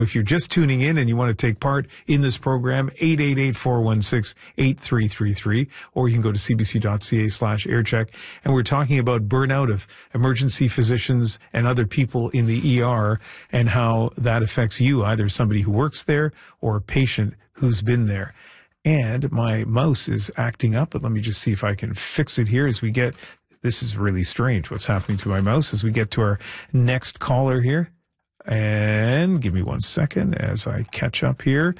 If you're just tuning in and you want to take part in this program, 888-416-8333, or you can go to cbc.ca/aircheck. And we're talking about burnout of emergency physicians and other people in the ER and how that affects you, either somebody who works there or a patient who's been there. And my mouse is acting up, but let me just see if I can fix it here as we get, this is really strange what's happening to my mouse as we get to our next caller here. And give me 1 second as I catch up here.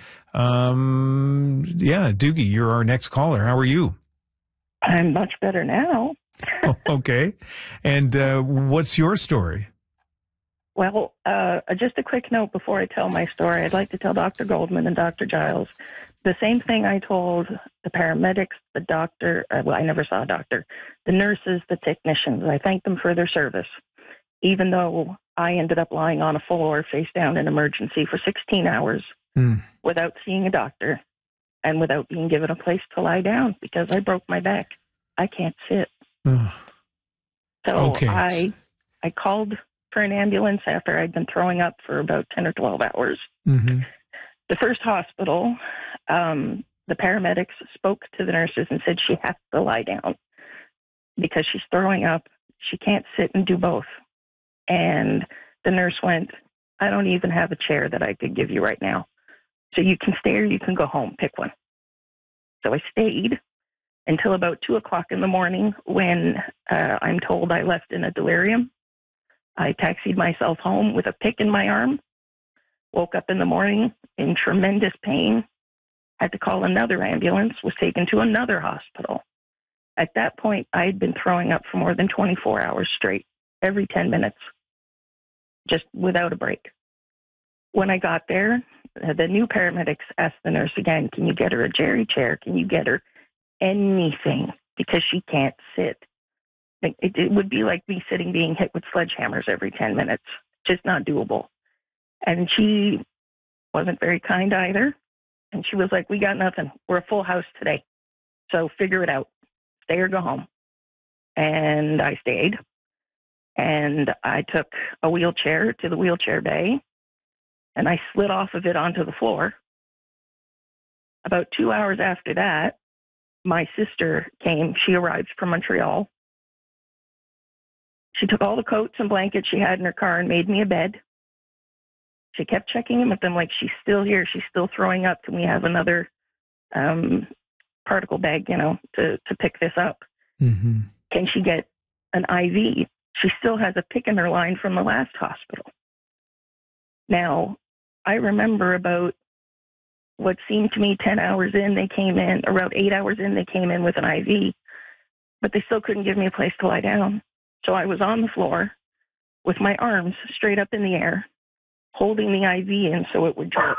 Doogie, you're our next caller. How are you? I'm much better now. Oh, okay. And what's your story? Well, just a quick note before I tell my story. I'd like to tell Dr. Goldman and Dr. Giles the same thing I told the paramedics, the doctor, I never saw a doctor, the nurses, the technicians. I thank them for their service, even though I ended up lying on a floor face down in emergency for 16 hours without seeing a doctor and without being given a place to lie down because I broke my back. I can't sit. So okay. I called for an ambulance after I'd been throwing up for about 10 or 12 hours. Mm-hmm. The first hospital, the paramedics spoke to the nurses and said she has to lie down because she's throwing up. She can't sit and do both. And the nurse went, I don't even have a chair that I could give you right now. So you can stay or you can go home. Pick one. So I stayed until about 2 o'clock in the morning when I'm told I left in a delirium. I taxied myself home with a pick in my arm, woke up in the morning in tremendous pain, had to call another ambulance, was taken to another hospital. At that point, I had been throwing up for more than 24 hours straight, every 10 minutes, just without a break. When I got there, the new paramedics asked the nurse again, can you get her a Jerry chair? Can you get her anything? Because she can't sit. It would be like me sitting being hit with sledgehammers every 10 minutes. Just not doable. And she wasn't very kind either. And she was like, we got nothing. We're a full house today. So figure it out. Stay or go home. And I stayed. And I took a wheelchair to the wheelchair bay. And I slid off of it onto the floor. About 2 hours after that, my sister came. She arrived from Montreal. She took all the coats and blankets she had in her car and made me a bed. She kept checking in with them like, she's still here. She's still throwing up. Can we have another particle bag, to pick this up? Mm-hmm. Can she get an IV? She still has a pick in her line from the last hospital. Now, I remember about what seemed to me 10 hours in, they came in, around 8 hours in, they came in with an IV, but they still couldn't give me a place to lie down. So I was on the floor with my arms straight up in the air, holding the IV in so it would drop.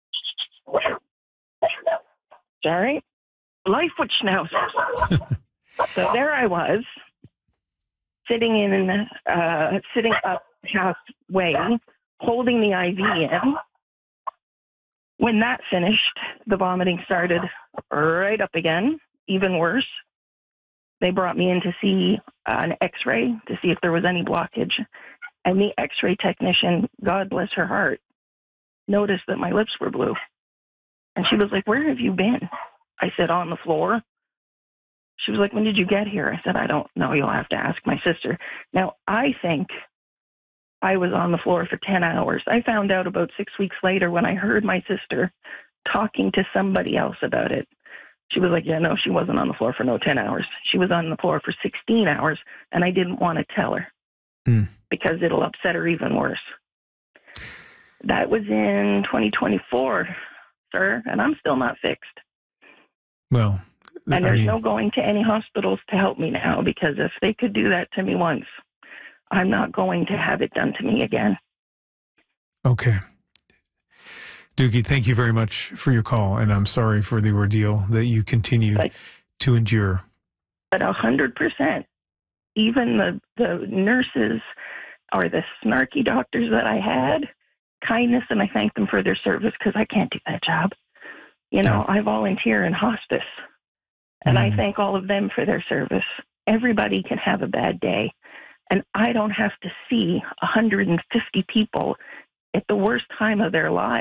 Sorry? Life with schnauzers. So there I was, sitting up halfway, holding the IV in. When that finished, the vomiting started right up again, even worse. They brought me in to see an x-ray to see if there was any blockage. And the x-ray technician, God bless her heart, noticed that my lips were blue. And she was like, where have you been? I said, on the floor. She was like, when did you get here? I said, I don't know. You'll have to ask my sister. Now, I think I was on the floor for 10 hours. I found out about 6 weeks later when I heard my sister talking to somebody else about it. She was like, yeah, no, she wasn't on the floor for no 10 hours. She was on the floor for 16 hours, and I didn't want to tell her because it'll upset her even worse. That was in 2024, sir, and I'm still not fixed. Well, and there's no going to any hospitals to help me now, because if they could do that to me once, I'm not going to have it done to me again. Okay. Doogie, thank you very much for your call, and I'm sorry for the ordeal that you continue to endure. But 100%, even the nurses or the snarky doctors that I had, kindness, and I thank them for their service because I can't do that job. I volunteer in hospice, and I thank all of them for their service. Everybody can have a bad day, and I don't have to see 150 people at the worst time of their lives